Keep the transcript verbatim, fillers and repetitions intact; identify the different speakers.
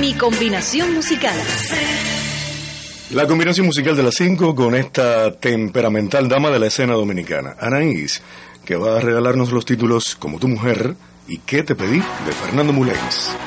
Speaker 1: Mi combinación musical.
Speaker 2: La combinación musical de las cinco con esta temperamental dama de la escena dominicana, Anaís, que va a regalarnos los títulos Como tu mujer y ¿Qué te pedí? De Fernando Mulens.